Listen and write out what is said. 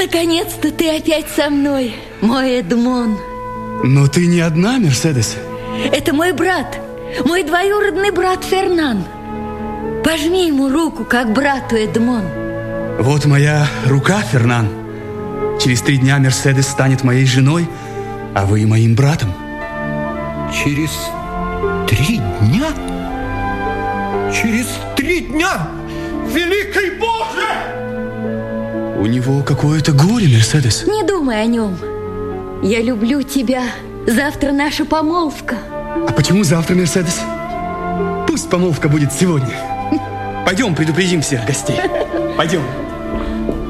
Наконец-то ты опять со мной, мой Эдмон. Но ты не одна, Мерседес. Это мой брат, мой двоюродный брат Фернан. Пожми ему руку, как брату, Эдмон. Вот моя рука, Фернан. Через 3 дня Мерседес станет моей женой, а вы моим братом. Через 3 дня? Через 3 дня? Великий Боже! У него какое-то горе, Мерседес. Не думай о нем. Я люблю тебя. Завтра наша помолвка. А почему завтра, Мерседес? Пусть помолвка будет сегодня. Пойдем, предупредим всех гостей. Пойдем.